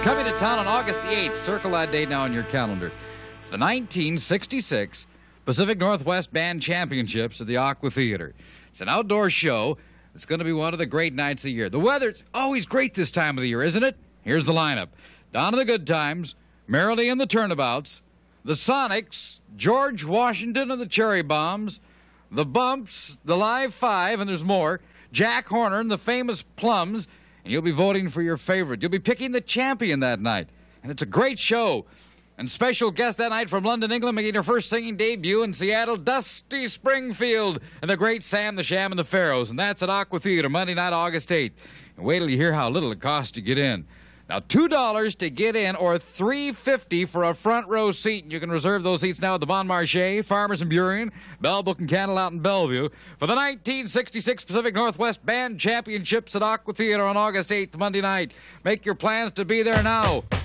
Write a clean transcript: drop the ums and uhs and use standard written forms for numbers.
coming to town on August the 8th. Circle that date now on your calendar. It's the 1966 Pacific Northwest Band Championships at the Aqua Theater. It's an outdoor show. It's going to be one of the great nights of the year. The weather's always great this time of the year, isn't it? Here's the lineup. Donna the Good Times, Merrily and the Turnabouts, the Sonics, George Washington and the Cherry Bombs, the Bumps, the Live Five, and there's more, Jack Horner and the Famous Plums, and you'll be voting for your favorite. You'll be picking the champion that night. And it's a great show. And special guest that night from London, England, making her first singing debut in Seattle, Dusty Springfield, and the great Sam the Sham and the Pharaohs. And that's at Aqua Theater, Monday night, August 8th. And wait till you hear how little it costs to get in. Now, $2 to get in or $3.50 for a front row seat. And you can reserve those seats now at the Bon Marché, Farmers and Burien, Bell Book and Candle out in Bellevue for the 1966 Pacific Northwest Band Championships at Aqua Theater on August 8th, Monday night. Make your plans to be there now.